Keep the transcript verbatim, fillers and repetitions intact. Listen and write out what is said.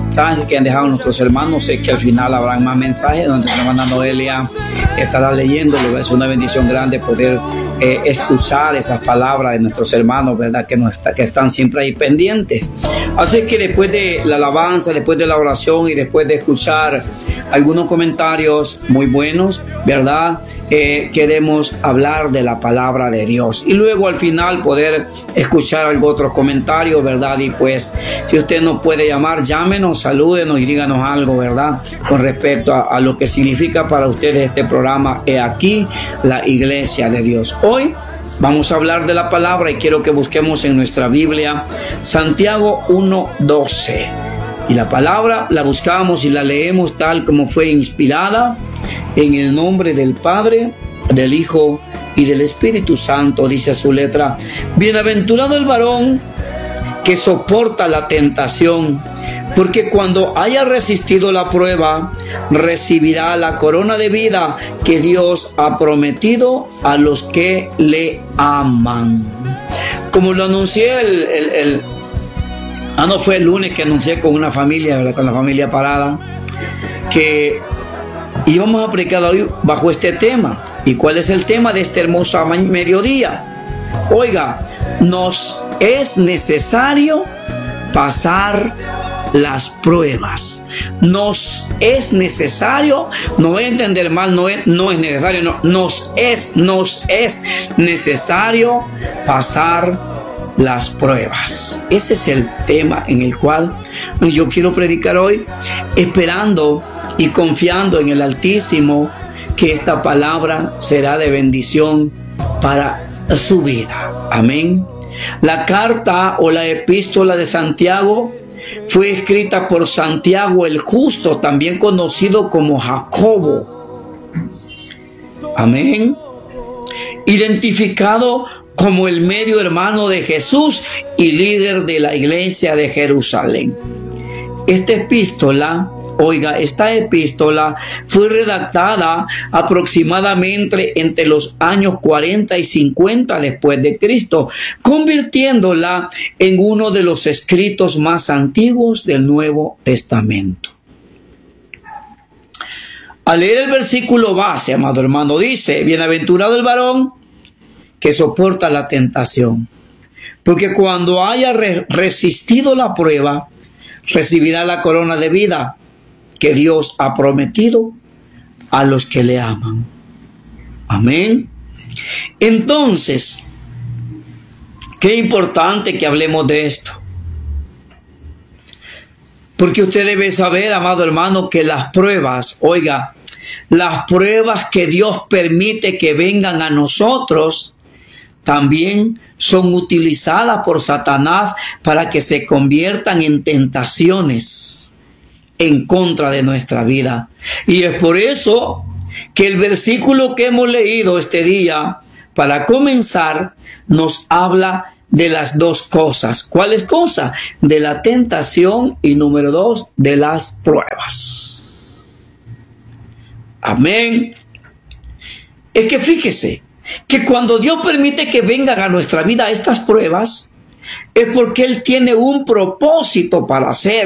mensajes que han dejado nuestros hermanos. Sé que al final habrá más mensajes donde nuestra hermana Noelia estará leyéndolo. Es una bendición grande poder eh, escuchar esas palabras de nuestros hermanos, ¿verdad? Que, nos está, que están siempre ahí pendientes. Así que después de la alabanza, después de la oración y después de escuchar algunos comentarios muy buenos, ¿verdad? Eh, queremos hablar de la palabra de Dios y luego al final poder escuchar algo otros comentarios, ¿verdad? Y pues si usted nos puede llamar, llámenos, salúdenos y díganos algo, ¿verdad? Con respecto a, a lo que significa para ustedes este programa. He aquí la Iglesia de Dios. Hoy vamos a hablar de la palabra y quiero que busquemos en nuestra Biblia Santiago uno doce. Y la palabra la buscamos y la leemos tal como fue inspirada en el nombre del Padre, del Hijo y del Espíritu Santo. Dice su letra: bienaventurado el varón que soporta la tentación, porque cuando haya resistido la prueba, recibirá la corona de vida que Dios ha prometido a los que le aman. Como lo anuncié el, el, el ah no fue el lunes que anuncié con una familia, ¿verdad? Con la familia Parada, que íbamos a predicar hoy bajo este tema. ¿Y cuál es el tema de este hermoso mediodía? Oiga, nos es necesario pasar las pruebas. Nos es necesario, no voy a entender mal, no es, no es necesario, no, nos es, nos es necesario pasar las pruebas. Ese es el tema en el cual yo quiero predicar hoy, esperando y confiando en el Altísimo que esta palabra será de bendición para su vida. Amén. La carta o la epístola de Santiago fue escrita por Santiago el Justo, también conocido como Jacobo. Amén. Identificado como el medio hermano de Jesús y líder de la iglesia de Jerusalén. Esta epístola, oiga, esta epístola fue redactada aproximadamente entre los años cuarenta y cincuenta después de Cristo, convirtiéndola en uno de los escritos más antiguos del Nuevo Testamento. Al leer el versículo base, amado hermano, dice: bienaventurado el varón que soporta la tentación, porque cuando haya re- resistido la prueba, recibirá la corona de vida que Dios ha prometido a los que le aman. Amén. Entonces, qué importante que hablemos de esto. Porque usted debe saber, amado hermano, que las pruebas, oiga, las pruebas que Dios permite que vengan a nosotros, también son utilizadas por Satanás para que se conviertan en tentaciones en contra de nuestra vida. Y es por eso que el versículo que hemos leído este día, para comenzar, nos habla de las dos cosas. ¿Cuáles cosas? De la tentación y número dos, de las pruebas. Amén. Es que fíjese que cuando Dios permite que vengan a nuestra vida estas pruebas, es porque Él tiene un propósito para hacer.